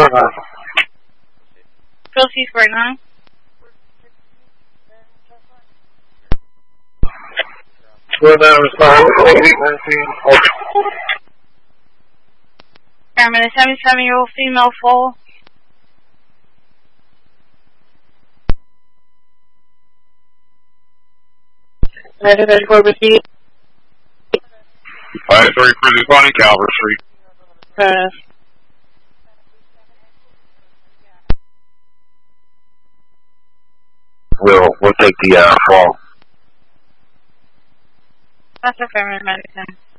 Phil Spring, huh? I'm a 77-year-old female full. Alright, 3 for responding, Calvert Street. We'll take the fall. That's a fair amount of time.